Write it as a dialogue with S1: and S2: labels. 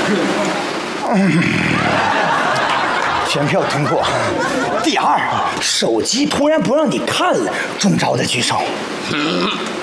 S1: 选票通过。第二，手机突然不让你看了，中招的举手。